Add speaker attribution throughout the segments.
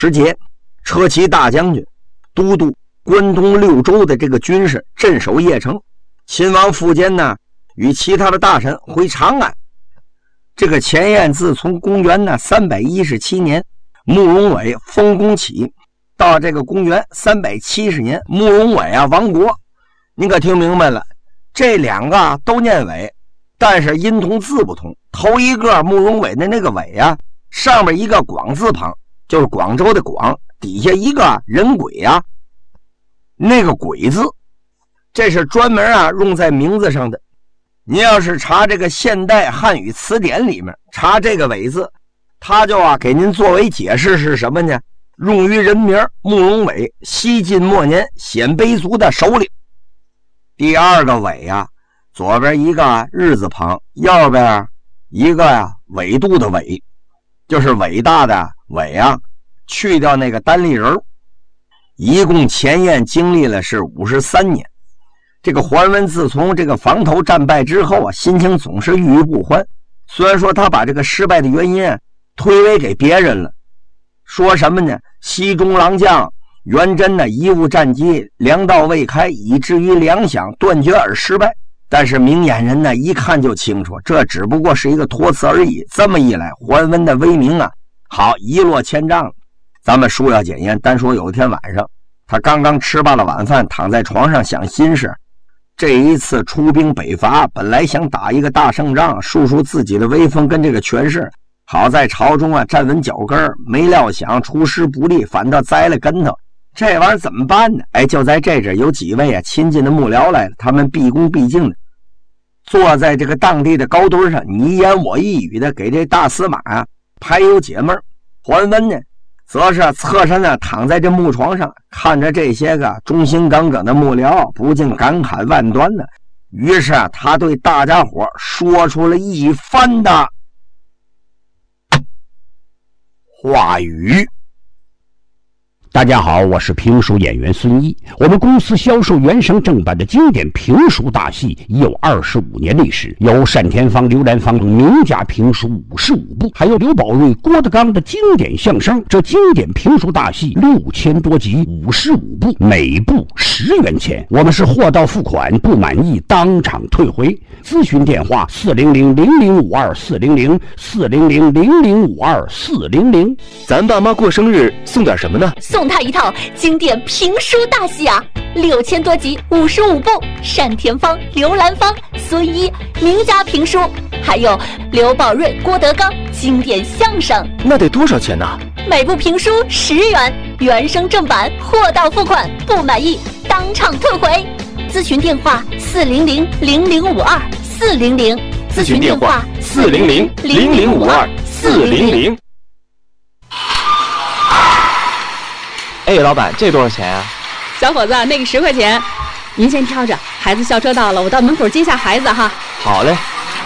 Speaker 1: 时节，车骑大将军都督关东6州的这个军事，镇守邺城。秦王苻坚呢，与其他的大臣回长安。这个前燕自从公元317年慕容伟封公起，到这个公元370年慕容伟亡国。你可听明白了，这两个都念伟，但是音同字不同。头一个慕容伟的那个伟上面一个广字旁，就是广州的广，底下一个人鬼那个鬼字，这是专门用在名字上的。你要是查这个现代汉语词典里面查这个伟字，他就给您作为解释是什么呢？用于人名慕容伟，西晋末年鲜卑族的首领。第二个伟左边一个日字旁，右边一个纬度的纬，就是伟大的伟去掉那个单立人。一共前燕经历了是53年。这个桓温自从这个房头战败之后心情总是郁郁不欢。虽然说他把这个失败的原因推诿给别人了，说什么呢？西中郎将元贞的贻误战机，粮道未开，以至于粮饷断绝而失败。但是明眼人呢一看就清楚，这只不过是一个托词而已。这么一来，桓温的威名好一落千丈了。咱们书要简言，单说有一天晚上，他刚刚吃罢了晚饭，躺在床上想心事。这一次出兵北伐，本来想打一个大胜仗，树树自己的威风跟这个权势，好在朝中站稳脚跟，没料想出师不利，反倒栽了跟头。这玩意儿怎么办呢？就在这阵有几位亲近的幕僚来了，他们毕恭毕敬的坐在这个当地的高墩上，你一言我一语的给这大司马排忧解闷。桓温呢则是侧身躺在这木床上，看着这些个忠心耿耿的幕僚，不禁感慨万端呢。于是他对大家伙说出了一番的话语。
Speaker 2: 大家好，我是评书演员孙一。我们公司销售原声正版的经典评书大戏已有25年历史，有单田芳、刘兰芳等名家评书55部，还有刘宝瑞、郭德纲的经典相声。这经典评书大戏6000多集，55部，每部10元钱。我们是货到付款，不满意当场退回。咨询电话400-0052-400，400-0052-400。
Speaker 3: 咱爸妈过生日送点什么呢？
Speaker 4: 送他一套经典评书大戏6000多集55部，单田芳、刘兰芳、孙一名家评书，还有刘宝瑞、郭德纲经典相声。
Speaker 3: 那得多少钱呢？
Speaker 4: 每部评书10元，原声正版，货到付款，不满意当场退回。咨询电话400-0052-400，
Speaker 3: 咨询电话400-0052-400。哎，老板，这多少钱啊？
Speaker 5: 小伙子，那个10块钱，您先挑着。孩子校车到了，我到门口接下孩子哈。
Speaker 3: 好嘞。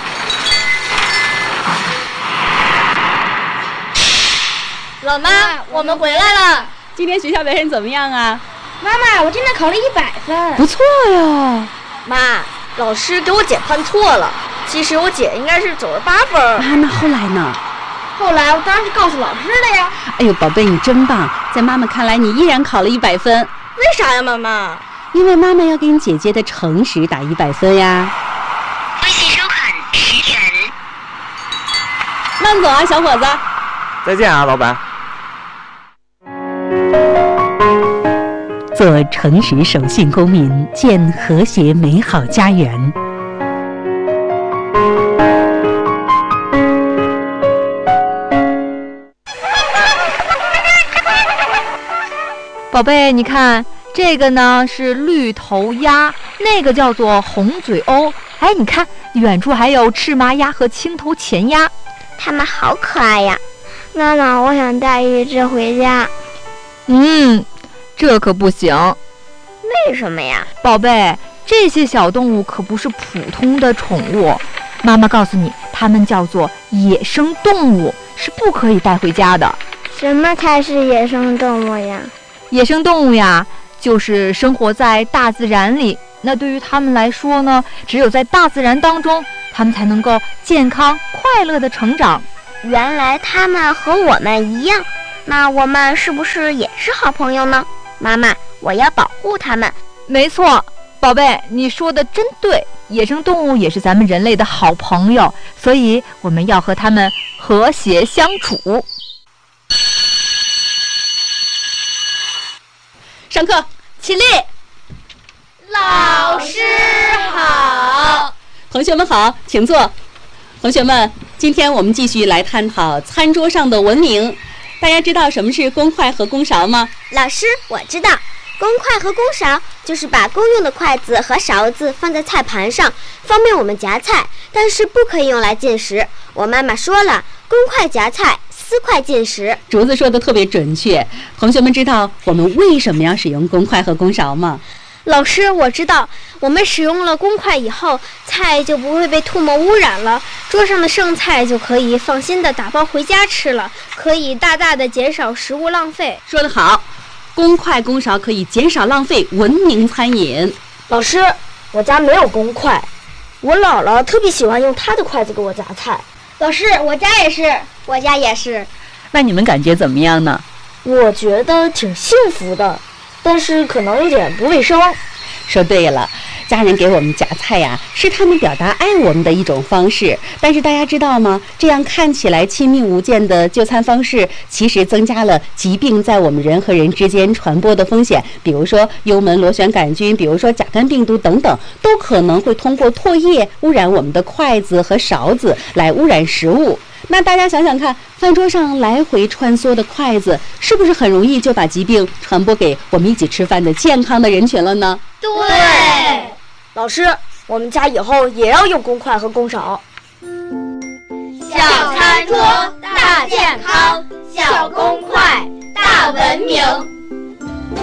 Speaker 6: 老妈，我们回来了。
Speaker 5: 今天学校表现怎么样啊？
Speaker 6: 妈妈，我今天考了100分。
Speaker 5: 不错呀。
Speaker 6: 妈，老师给我姐判错了，其实我姐应该是98分。
Speaker 5: 那后来呢？
Speaker 6: 后来我当然是告诉老师的呀。
Speaker 5: 哎呦，宝贝，你真棒！在妈妈看来，你依然考了100分。
Speaker 6: 为啥呀，妈妈？
Speaker 5: 因为妈妈要给你姐姐的诚实打100分呀。
Speaker 7: 微信收款10元。
Speaker 5: 慢走啊，小伙子。
Speaker 3: 再见啊，老板。
Speaker 8: 做诚实守信公民，建和谐美好家园。
Speaker 9: 宝贝，你看这个呢是绿头鸭，那个叫做红嘴鸥。哎，你看远处还有赤麻鸭和青头前鸭，
Speaker 10: 它们好可爱呀！妈妈，我想带一只回家。
Speaker 9: 这可不行。
Speaker 10: 为什么呀？
Speaker 9: 宝贝，这些小动物可不是普通的宠物，妈妈告诉你，它们叫做野生动物，是不可以带回家的。
Speaker 10: 什么才是野生动物呀？
Speaker 9: 野生动物呀，就是生活在大自然里。那对于他们来说呢，只有在大自然当中，他们才能够健康快乐的成长。
Speaker 10: 原来他们和我们一样， 那我们是不是也是好朋友呢？妈妈，我要保护它们。
Speaker 9: 没错，宝贝，你说的真对，野生动物也是咱们人类的好朋友，所以我们要和它们和谐相处。
Speaker 5: 上课，起立。
Speaker 6: 老师好。
Speaker 5: 同学们好，请坐。同学们，今天我们继续来探讨餐桌上的文明。大家知道什么是公筷和公勺吗？
Speaker 10: 老师，我知道，公筷和公勺就是把公用的筷子和勺子放在菜盘上，方便我们夹菜，但是不可以用来进食。我妈妈说了，公筷夹菜，私筷进食。
Speaker 5: 竹子说的特别准确。同学们知道我们为什么要使用公筷和公勺吗？
Speaker 6: 老师，我知道，我们使用了公筷以后，菜就不会被唾沫污染了，桌上的剩菜就可以放心的打包回家吃了，可以大大的减少食物浪费。
Speaker 5: 说得好，公筷公勺可以减少浪费，文明餐饮。
Speaker 6: 老师，我家没有公筷，我姥姥特别喜欢用她的筷子给我夹菜。
Speaker 10: 老师，我家也是，我家也是。
Speaker 9: 那你们感觉怎么样呢？
Speaker 6: 我觉得挺幸福的，但是可能有点不卫生。
Speaker 5: 说对了，家人给我们夹菜呀，是他们表达爱我们的一种方式。但是大家知道吗？这样看起来亲密无间的就餐方式，其实增加了疾病在我们人和人之间传播的风险。比如说幽门螺旋杆菌，比如说甲肝病毒等等，都可能会通过唾液污染我们的筷子和勺子，来污染食物。那大家想想看，饭桌上来回穿梭的筷子，是不是很容易就把疾病传播给我们一起吃饭的健康的人群了呢？
Speaker 6: 对，老师，我们家以后也要用公筷和公勺。
Speaker 10: 小餐桌大健康，小公筷大文明。